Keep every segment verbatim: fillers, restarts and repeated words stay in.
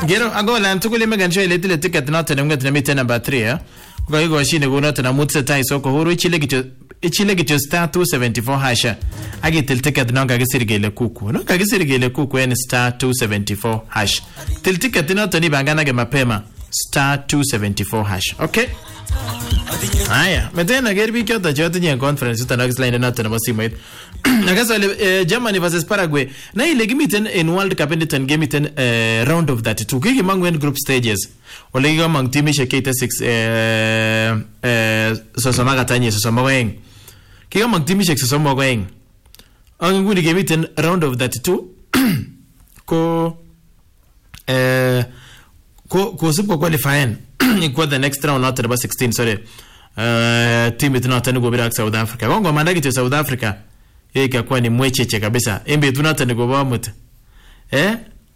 Gero agola tukule megancho ile tile ticket note na ngati na mita number three eh. Kwa hiyo shine go note na mutse tai soko huru ichile gicho ichile gicho star two seventy-four hasha. Agi til ticket nonga gisirigele kuku. Nonga gisirigele kuku en star two seventy-four hash. Til ticket note ni bangana ge mapema star two seventy-four hash. Okay? Aya, metena gerbi kyo ta chote nyen conference ta next line note na basimu it. Nakasa uh, Germany versus Paraguay. Na ile gimiten in World Cup and ten gimiten uh, round of thirty-two. Kiki mangwen group stages. Ole giga mang timi shekita six eh eh sosomaga tanye sosomaga eng. Kiki mang timi shek sosomaga eng. Ang ngudi gimiten round of thirty-two. ko eh ko ko super qualifying. Iko the next round not about sixteen sorry. Uh, team it not go back South Africa. Kongo mandaki to South Africa. Eka kwa ni mwecheche kabisa. Embe tunata ni goba muta. Eh?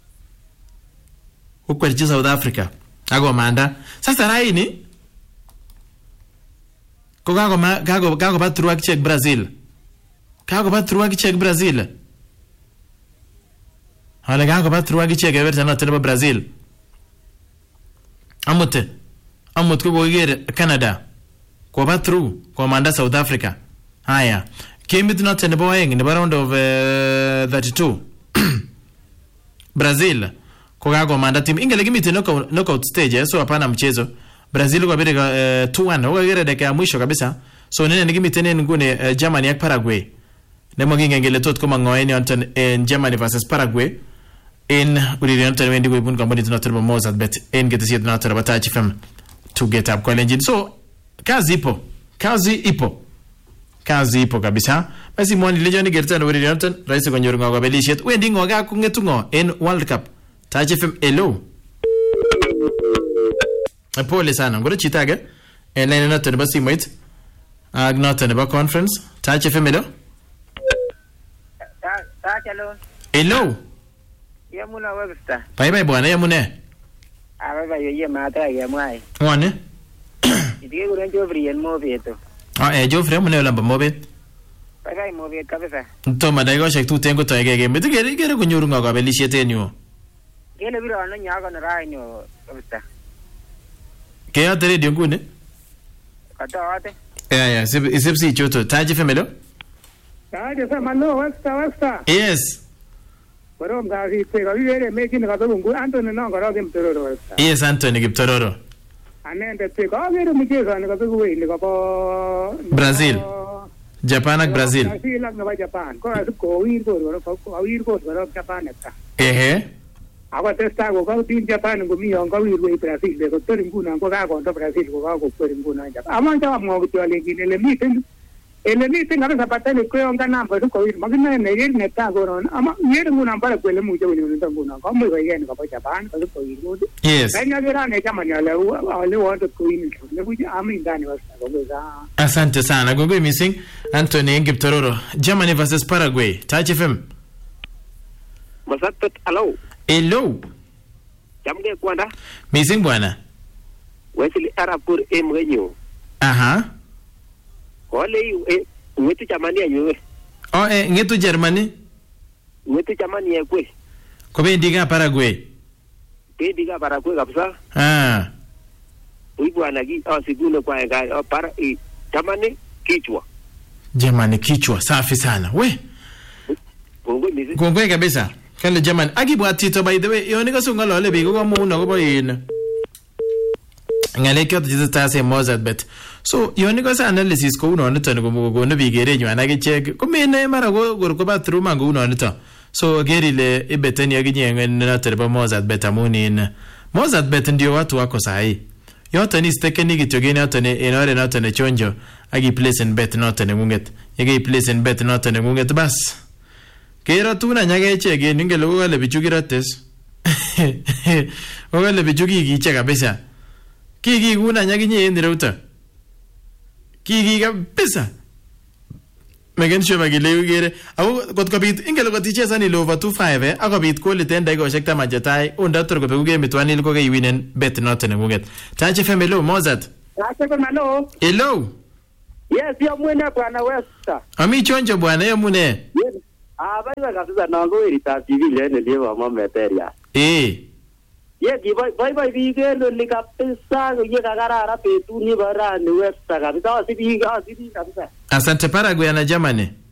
Huko ni South Africa. Ago manda. Sasa rai ni ko gago ma gago gago batru akichek Brazil. Gago batru akichek Brazil. Hala gago batru akichek everta na tele Brazil. Amute. Amut ko gogere Canada. Ko batru ko manda South Africa. Haya. Came it not in the boying in the round of uh, thirty-two. Brazil. Kogago manda team. Inge legi miti knockout, knockout stage. Eh? So apana mchezo. Brazil kwa bide uh, two one. Huwa gire deke ya mwisho kabisa. So nene nigi miti nene ngune uh, Germany yak Paraguay. Nemo ginge ngele tot kuma ngoeni onton in Germany versus Paraguay. In uriri onton wendi kwa ibun kamboni tunaterba Mozart bet. In get to see it tunaterba Tachi F M to get up kwa engine. So kazi ipo. Kazi ipo. Kazi ipo kabisa. Basi mwani lejoni gerta na uriri onton. Raisi kwa nyorunga kwa belishet. Wendi ngoga kungetungo in World Cup. Tachi F M, hello. Pole sana. Ngoro chitage. En line noto ni basi mwit. Ag noto ni ba conference. Tachi F M, hello. Tachi, hello. Hello. Yamuna websta. Bye bye bwana, yamune. Ah, bye bye, yoye mata yamwai. Wane? Itige kuren Joffrey en mobeto. Ah, eh, Joffrey mune ulamba mobet. Bye bye mobet kabisa. Toma daigo shek tu tengo to egege. Mete gere gere kunyurunga kwa belishet enyo. Gele biro ano nyago na rai nyo kabisa. Kaya tere diyo ngune? Kata wate. Yeah, yeah, sip sip si choto. Tachi F M, hello. Tachi F M, hello, wasta wasta. Yes. Pero ngazi kwega vivere mechi ni katongu Anthony nongo roge mtororo wasta. Yes, Anthony Kiptororo. Anende kwega vivere mchezo ni katongu wewe kapo Brazil. Japan ak Brazil. Brazil ak na Japan. Ko asu ko wir ko ro ko wir ko ro Japan eta. Ehe. Awa testa go ko tin Japan ngo mi on ko wir we Brazil de ko tori nguna ko ga ko to Brazil ko ga ko tori nguna Japan. Amanga wa mo ko le gine le meeting. Ele meeting ngara sapata le ko on kana ba ko wir magna ne yer neta go ron. Ama yer nguna para ko le mu je ni nta nguna ko mo ga yen ko Japan ko ko wir. Yes. Kanya gira ne kama ne le le wa to ko ni le bu ami ndani wa ko ga. Asante sana. Gogo missing Anthony Kiptororo. Germany versus Paraguay. Tachi F M. Masat hello. Hello. Jamge kwanda. Missing bwana. Wesley Arapur emwenyo. Aha. Ole e wetu Germany ayo. Oh eh ngetu Germany. Wetu Germany ekwe. Ko bendiga Paraguay. Bendiga Paraguay kabisa. Ah. Uibwana gi asigune kwa ga para e Germany kichwa. Germany kichwa safi sana. We. Kongo mizi. Kongo kabisa. Kale German agibwa tito by the way yoni kasunga lole bigo kwa muuna ko boyina ngale kyo tito ta se Mozart bet so yoni ko sa analysis ko uno nito ko go no bigere nyu anage check ko mene mara go go ko ba through mango uno nito so geri le ibeteni yaginye na terba Mozart bet amunin Mozart bet ndio watu wako sahi yote ni stekeni gitogene yote ne enore na yote ne chonjo agi place and bet note ne munget yegi place and bet note ne munget bas Kera tuna nyage chege ninge logo le bichugira tes. Oga le bichugi gicha kabisa. Kiki kuna nyage nye ndira uta. Kiki kabisa. Megan shoba gile ugere. Au kot kapit inge logo tiche sani lo over two five eh. Ako bit ko le tenda go shekta majatai. Unda toro ko beguge mitwani ko ge winen bet not ne muget. Tache femelo Mozart. Tache femelo. Hello. Yes, ya mwena bwana Westa. Ami chonjo bwana ya mune. Ah, bye bye kabisa nango irita civil ene lewa mama materia. Eh. Ye kiboy boy boy biik en oli kabisa ye kakarara betut ni barani websa kabisa asibi asibi kabisa. Asante Paraguay na Germany.